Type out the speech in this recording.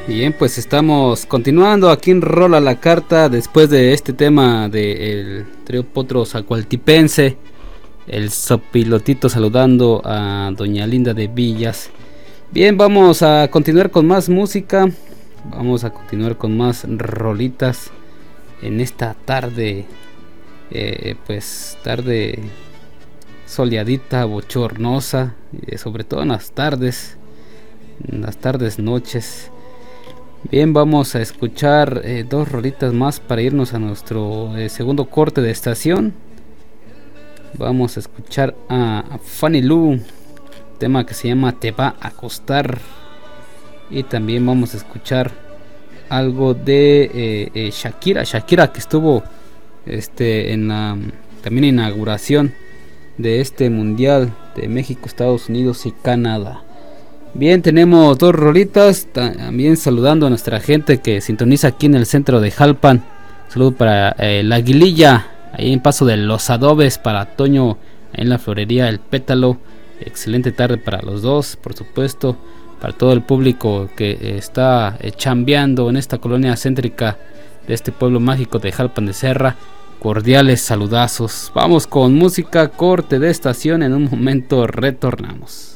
Bien, pues estamos continuando aquí en Rola la Carta después de este tema del trío Potro Zacualtipense, el Sopilotito saludando a Doña Linda de Villas. Bien, vamos a continuar con más música, vamos a continuar con más rolitas en esta tarde, pues tarde soleadita, bochornosa, sobre todo en las tardes, noches. Bien, vamos a escuchar dos rolitas más para irnos a nuestro segundo corte de estación. Vamos a escuchar a Fanny Lu, tema que se llama Te va a costar. Y también vamos a escuchar algo de Shakira que estuvo en la también inauguración de este mundial de México, Estados Unidos y Canadá. Bien, tenemos dos rolitas, también saludando a nuestra gente que sintoniza aquí en el centro de Jalpan. Saludo para la Aguililla, ahí en Paso de los Adobes, para Toño en la florería El Pétalo. Excelente tarde para los dos, por supuesto, para todo el público que está chambeando en esta colonia céntrica de este pueblo mágico de Jalpan de Serra. Cordiales saludazos. Vamos con música, corte de estación, en un momento retornamos.